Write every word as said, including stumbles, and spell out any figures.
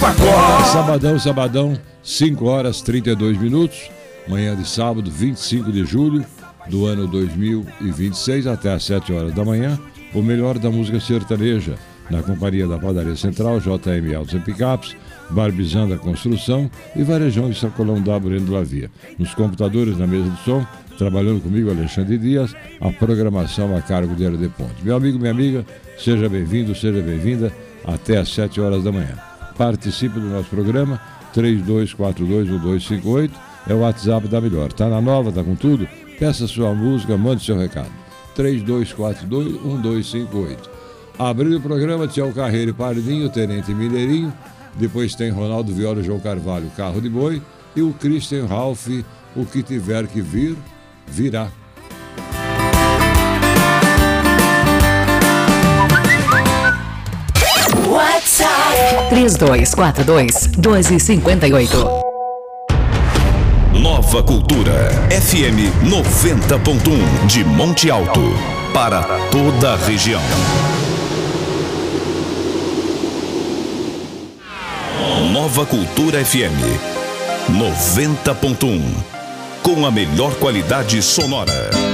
Chapecó. Sabadão, sabadão, cinco horas e trinta e dois minutos. Manhã de sábado, vinte e cinco de julho do ano dois mil e vinte e seis, até às sete horas da manhã. O melhor da música sertaneja, na companhia da Padaria Central, J M Autos e Picapes, Barbizanda Construção e Varejão e Sacolão W do Lavia. Nos computadores, na mesa de som, trabalhando comigo, Alexandre Dias, a programação a cargo de Herder Ponte. Meu amigo, minha amiga, seja bem-vindo, seja bem-vinda, até às sete horas da manhã. Participe do nosso programa, três dois quatro dois um dois cinco oito, é o WhatsApp da Melhor. Tá na nova, tá com tudo? Peça sua música, mande seu recado. três dois quatro dois um dois cinco oito. Abrindo o programa, Tião Carreiro e Pardinho, Tenente Mineirinho. Depois tem Ronaldo Viola e João Carvalho, Carro de Boi. E o Christian Ralph, o que tiver que vir, virá. WhatsApp três dois quatro dois dois cinco oito. Nova Cultura F M noventa ponto um de Monte Alto, para toda a região. Nova Cultura F M noventa ponto um, com a melhor qualidade sonora.